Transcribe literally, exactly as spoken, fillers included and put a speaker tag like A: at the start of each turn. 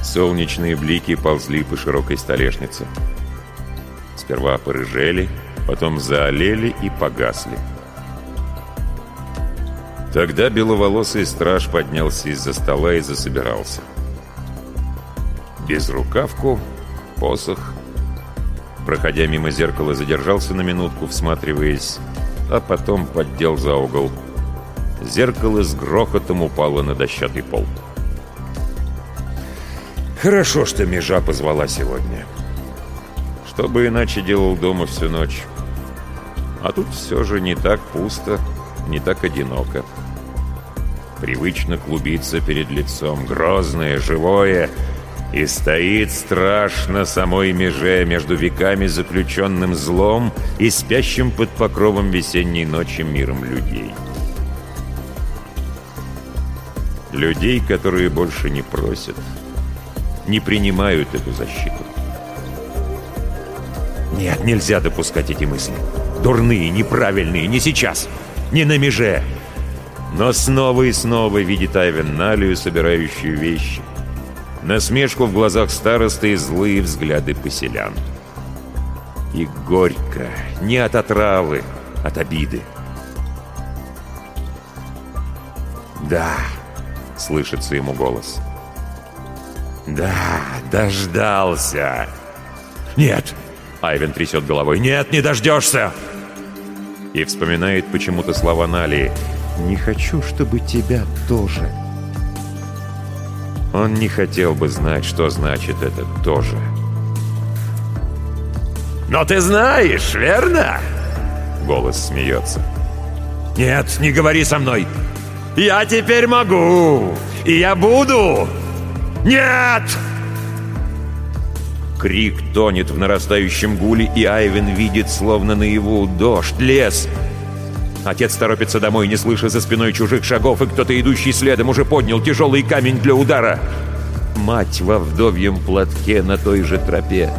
A: Солнечные блики ползли по широкой столешнице. Сперва порыжели, потом заолели и погасли. Тогда беловолосый страж поднялся из-за стола и засобирался. Безрукавку, посох. Проходя мимо зеркала, задержался на минутку, всматриваясь, а потом поддел за угол. Зеркало с грохотом упало на дощатый пол. Хорошо, что межа позвала сегодня. Что бы иначе делал дома всю ночь. А тут все же не так пусто, не так одиноко. Привычно клубится перед лицом, грозное, живое, и стоит страж на самой меже между веками заключенным злом и спящим под покровом весенней ночи миром людей. Людей, которые больше не просят, не принимают эту защиту. Нет, нельзя допускать эти мысли. Дурные, неправильные, не сейчас, не на меже. Но снова и снова видит Айвен Налию, собирающую вещи. Насмешку в глазах старосты и злые взгляды поселян. И горько, не от отравы, от обиды. «Да», — слышится ему голос. «Да, дождался!» «Нет!» — Айвен трясет головой. «Нет, не дождешься!» И вспоминает почему-то слова Налии. «Не хочу, чтобы тебя тоже». Он не хотел бы знать, что значит это «тоже». «Но ты знаешь, верно?» Голос смеется. «Нет, не говори со мной! Я теперь могу! И я буду! Нет!» Крик тонет в нарастающем гуле, и Айвен видит, словно наяву, дождь, лес. Отец торопится домой, не слыша за спиной чужих шагов, и кто-то, идущий следом, уже поднял тяжелый камень для удара. Мать во вдовьем платке на той же тропе.